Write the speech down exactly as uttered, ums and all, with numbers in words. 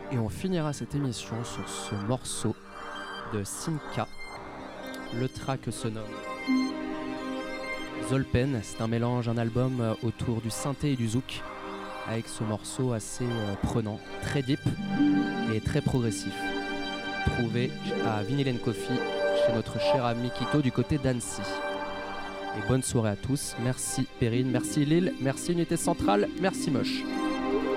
Et on finira cette émission sur ce morceau de Sinka. Le track se nomme Zolpen. C'est un mélange, un album autour du synthé et du zouk, avec ce morceau assez euh, prenant, très deep et très progressif. Trouvé à Vinyl and Coffee chez notre cher ami Kito du côté d'Annecy. Et bonne soirée à tous. Merci Perrine, merci Lille, merci Unité Centrale, merci Moche.